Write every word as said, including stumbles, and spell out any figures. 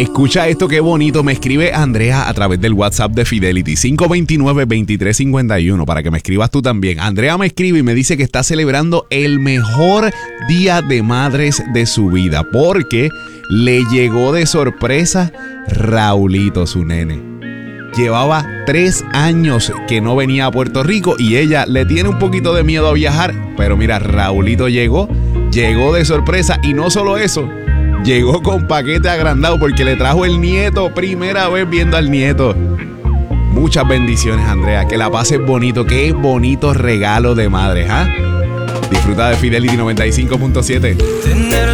Escucha esto, qué bonito. Me escribe Andrea a través del WhatsApp de Fidelity, cinco dos nueve, dos tres cinco uno, para que me escribas tú también. Andrea me escribe y me dice que está celebrando el mejor día de madres de su vida, porque le llegó de sorpresa Raulito, su nene. Llevaba tres años que no venía a Puerto Rico y ella le tiene un poquito de miedo a viajar. Pero mira, Raulito llegó, llegó de sorpresa y no solo eso, llegó con paquete agrandado porque le trajo el nieto, primera vez viendo al nieto. Muchas bendiciones, Andrea, que la pases bonito, qué bonito regalo de madres, ¿ah? ¿eh? Disfruta de Fidelity noventa y cinco punto siete.